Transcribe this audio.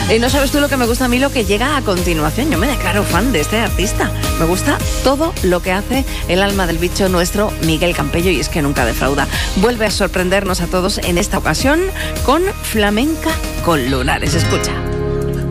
Y no sabes tú lo que me gusta a mí, lo que llega a continuación. Yo me declaro fan de este artista. Me gusta todo lo que hace el alma del bicho nuestro Miguel Campello, y es que nunca defrauda. Vuelve a sorprendernos a todos en esta ocasión con Flamenca con Lunares. Escucha.